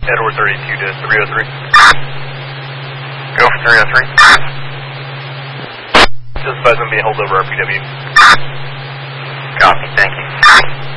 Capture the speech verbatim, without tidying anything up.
Edward thirty-two to three oh three. Go for three oh three. Just advise them being held over R P W. Copy, thank you.